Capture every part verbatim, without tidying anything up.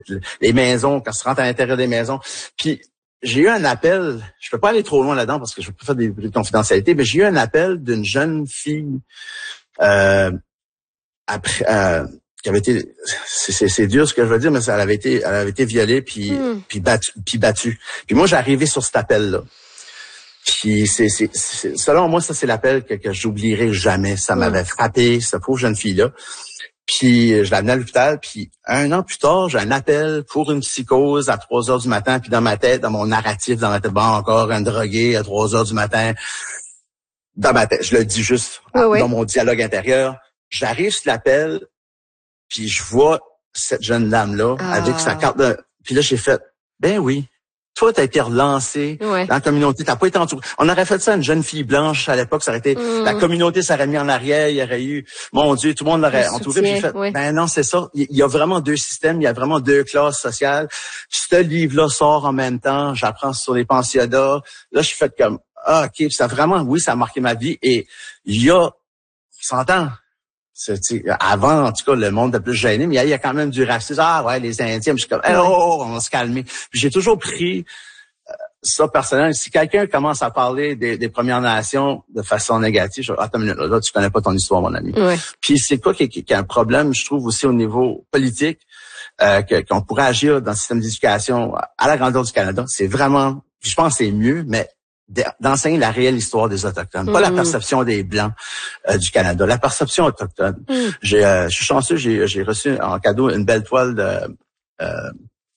les maisons, quand tu rentres à l'intérieur des maisons. Puis j'ai eu un appel, je peux pas aller trop loin là-dedans parce que je peux pas faire des bruits de confidentialité, mais j'ai eu un appel d'une jeune fille euh, après euh, qui avait été, c'est, c'est, c'est dur ce que je veux dire, mais ça, elle avait été, elle avait été violée puis mm. puis battue, puis battue. Puis moi, j'ai arrivé sur cet appel-là. Puis c'est, c'est, c'est, selon moi, ça c'est l'appel que, que j'oublierai jamais. Ça m'avait mm. frappé, cette pauvre jeune fille-là. Puis je l'ai amenée à l'hôpital. Puis un an plus tard, j'ai un appel pour une psychose à trois heures du matin. Puis dans ma tête, dans mon narratif, dans ma tête, bon, encore un drogué à trois heures du matin. Dans ma tête, je le dis juste oui, oui. dans mon dialogue intérieur. J'arrive sur l'appel. Puis je vois cette jeune dame-là ah. avec sa carte de... Puis là, j'ai fait, ben oui, toi, t'as été relancé ouais. dans la communauté, t'as pas été entouré. On aurait fait ça à une jeune fille blanche à l'époque, ça aurait été... Mm. La communauté s'aurait mis en arrière, il y aurait eu... Mon Dieu, tout le monde l'aurait entouré. Puis j'ai fait, ouais. ben non, c'est ça. Il y a vraiment deux systèmes, il y a vraiment deux classes sociales. Ce livre-là sort en même temps, j'apprends sur les pensionnats. Là, je suis fait comme, ah, OK, puis ça vraiment, oui, ça a marqué ma vie. Et il y a... cent ans... C'est, avant, en tout cas, le monde était plus gêné, mais il y, y a quand même du racisme. Ah ouais, les Indiens, je suis comme, hey, oh, oh, on va se calmer. Puis j'ai toujours pris euh, ça personnel. Si quelqu'un commence à parler des, des Premières Nations de façon négative, je dis, attends une minute, là, là, tu connais pas ton histoire, mon ami. Ouais. Puis c'est quoi qui, qui, qui est un problème, je trouve, aussi au niveau politique, euh, que, qu'on pourrait agir dans le système d'éducation à la grandeur du Canada. C'est vraiment, je pense que c'est mieux, mais d'enseigner la réelle histoire des Autochtones, mmh. pas la perception des Blancs euh, du Canada, la perception autochtone. Mmh. J'ai, euh, je suis chanceux, j'ai, j'ai reçu en cadeau une belle toile de euh,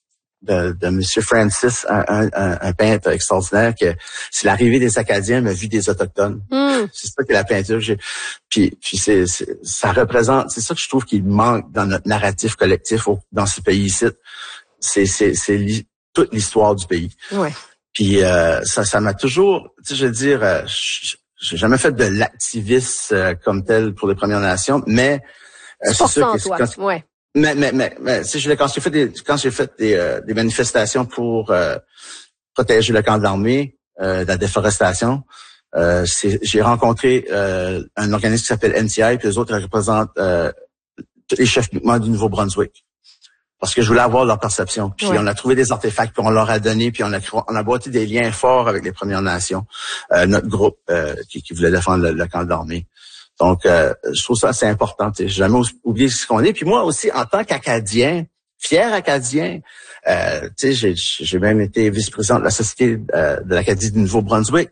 de, de M. Francis, un, un, un peintre extraordinaire, que c'est l'arrivée des Acadiens, mais vue des Autochtones. Mm. C'est ça que la peinture. J'ai, puis, puis c'est, c'est, ça représente, c'est ça que je trouve qu'il manque dans notre narratif collectif au, dans ce pays-ci. C'est, c'est, c'est li, toute l'histoire du pays. Ouais. Puis euh, ça, ça m'a toujours, tu sais, je veux dire, euh, j'ai jamais fait de l'activisme euh, comme tel pour les Premières Nations, mais euh, c'est sûr que toi. Quand, ouais. Mais, mais, mais, mais tu sais, je, quand j'ai fait des, quand j'ai fait des, euh, des manifestations pour euh, protéger le camp de l'armée, euh, de la déforestation, euh, c'est, j'ai rencontré euh, un organisme qui s'appelle N T I, puis les autres représentent euh, tous les chefs uniquement du Nouveau-Brunswick. Parce que je voulais avoir leur perception. Puis ouais. on a trouvé des artefacts, puis on leur a donné, puis on a on a bâti des liens forts avec les Premières Nations, euh, notre groupe euh, qui, qui voulait défendre le, le camp de l'armée. Donc, euh, je trouve ça assez important. J'ai jamais oublié ce qu'on est. Puis moi aussi, en tant qu'Acadien, fier Acadien, euh, tu sais, j'ai, j'ai même été vice-président de la Société euh, de l'Acadie du Nouveau-Brunswick.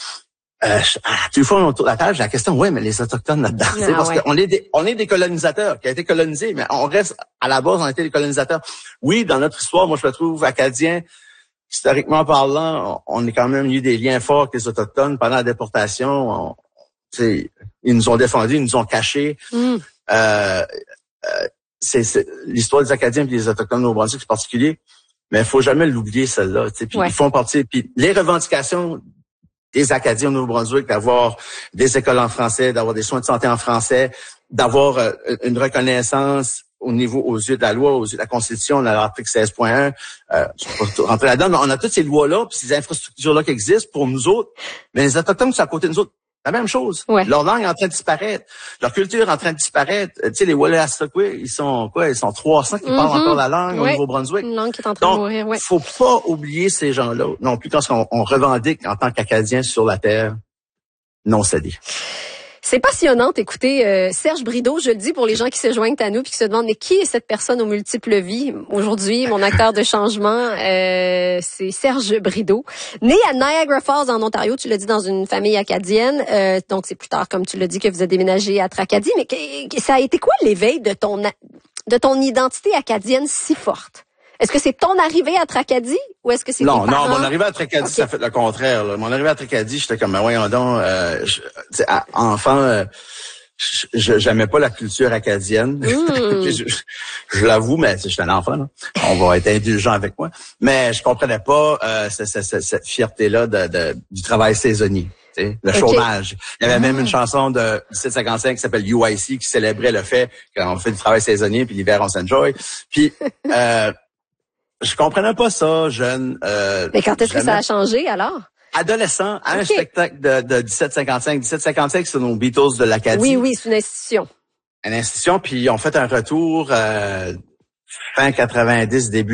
Euh, tous les fois, on tourne la table, j'ai la question, ouais, mais les Autochtones là-dedans, ah, parce ouais. qu'on est des, on est des colonisateurs, qui a été colonisés, mais on reste, à la base, on a été des colonisateurs. Oui, dans notre histoire, moi, je le trouve acadien, historiquement parlant, on est quand même eu des liens forts avec les Autochtones pendant la déportation. On, ils nous ont défendus, ils nous ont cachés. Mm. Euh, euh, c'est, c'est l'histoire des Acadiens et des Autochtones au Nouveau-Brunswick, c'est particulier, mais il faut jamais l'oublier, celle-là. Puis ouais. ils font partie. Puis les revendications des Acadiens au Nouveau-Brunswick, d'avoir des écoles en français, d'avoir des soins de santé en français, d'avoir euh, une reconnaissance au niveau, aux yeux de la loi, aux yeux de la Constitution, de l'article seize point un, euh, je ne vais pas rentrer là-dedans, mais on a toutes ces lois-là, puis ces infrastructures-là qui existent pour nous autres, mais les Autochtones qui sont à côté de nous autres, la même chose. Ouais. Leur langue est en train de disparaître. Leur culture est en train de disparaître. Tu sais, les Wolastoqua, ils sont quoi? Ils sont trois cents qui mm-hmm. parlent encore la langue ouais. au Nouveau-Brunswick. Une langue qui est en train Donc, de mourir, ouais. faut pas oublier ces gens-là. Non plus quand on, on revendique en tant qu'Acadiens sur la terre non cédée. C'est passionnant. Écoutez, euh, Serge Brideau, je le dis pour les gens qui se joignent à nous puis qui se demandent mais qui est cette personne aux multiples vies aujourd'hui, mon acteur de changement, euh, c'est Serge Brideau, né à Niagara Falls en Ontario. Tu l'as dit dans une famille acadienne, euh, donc c'est plus tard comme tu l'as dit que vous avez déménagé à Tracadie. Mais que, que, ça a été quoi l'éveil de ton de ton identité acadienne si forte? Est-ce que c'est ton arrivée à Tracadie ou est-ce que c'est non, tes parents? Non, mon arrivée à Tracadie, okay. ça fait le contraire. Là. Mon arrivée à Tracadie, j'étais comme, ben voyons donc, euh, je, à, enfant, euh, je, j'aimais pas la culture acadienne. Mm. je, je, je l'avoue, mais j'étais un enfant. Là. On va être indulgent avec moi. Mais je comprenais pas euh, cette, cette, cette fierté-là de, de, du travail saisonnier. Le okay. chômage. Il y avait ah. même une chanson de dix-sept cinquante-cinq qui s'appelle U I C qui célébrait le fait qu'on fait du travail saisonnier puis l'hiver on s'enjoy. Puis euh, je comprenais pas ça, jeune. Euh, Mais quand est-ce que ça a changé alors? Adolescent, à okay. un spectacle de, de dix-sept cinquante-cinq. dix-sept cinquante-cinq, c'est nos Beatles de l'Acadie. Oui, oui, c'est une institution. Une institution, puis ils ont fait un retour euh, fin quatre-vingt-dix, début